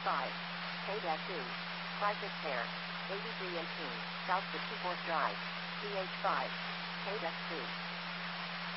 5. K-2. Crisis Care. 83 and 2. South to 2 Drive. PH5. K-2.